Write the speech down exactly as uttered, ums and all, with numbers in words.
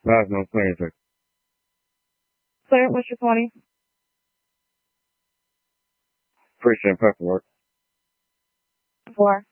That's no twenty-six. Clear, what's your twenty? Christian paperwork. Four.